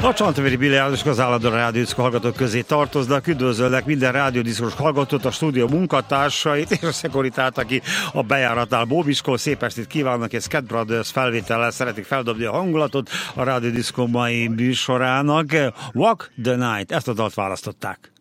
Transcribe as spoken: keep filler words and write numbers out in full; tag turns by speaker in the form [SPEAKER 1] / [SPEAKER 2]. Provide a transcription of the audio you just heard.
[SPEAKER 1] A Csantavéri Billy János az állandó rádiódiszkó hallgatók közé tartoznak. Üdvözöllek minden rádiódiszkós hallgatót, a stúdió munkatársait és a szekuritát, aki a bejáratnál bóbiskol. Szép estét kívánnak, és Cat Brothers felvétellel szeretik feldobni a hangulatot a rádiódiszkó mai műsorának. Walk the Night, ezt a dalt választották.